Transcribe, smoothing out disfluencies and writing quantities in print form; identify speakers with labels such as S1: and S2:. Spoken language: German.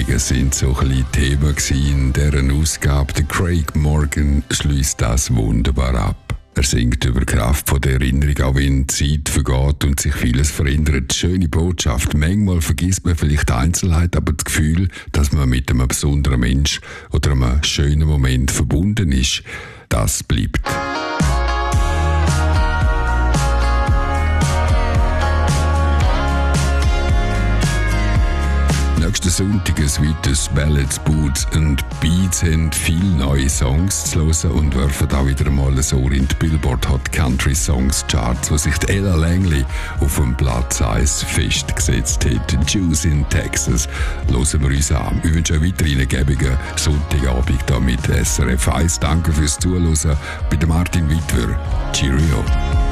S1: Erinnerungen sind so ein bisschen Thema in dieser Ausgabe. Der Craig Morgan schließt das wunderbar ab. Er singt über die Kraft der Erinnerung, auch wenn die Zeit vergeht und sich vieles verändert. Schöne Botschaft. Manchmal vergisst man vielleicht Einzelheit, aber das Gefühl, dass man mit einem besonderen Mensch oder einem schönen Moment verbunden ist, das bleibt. Nächsten Sonntag ein weiteres Ballads, Boots und Beats haben viele neue Songs zu hören und werfen auch wieder einmal ein Ohr in die Billboard Hot Country Songs Charts, wo sich die Ella Langley auf dem Platz 1 festgesetzt hat. Juice in Texas. Hören wir uns an. Ich wünsche euch weiterhin einen gäbigen Sonntagabend hier mit SRF 1. Danke fürs Zuhören. Bei Martin Wittwer. Cheerio.